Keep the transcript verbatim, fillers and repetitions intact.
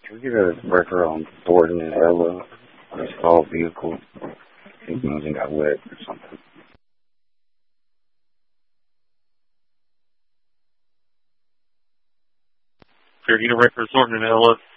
Can we get a record on Thornton and Ella? A stalled vehicle. I think the engine got wet or something. Fair Unit record Thornton and Ella.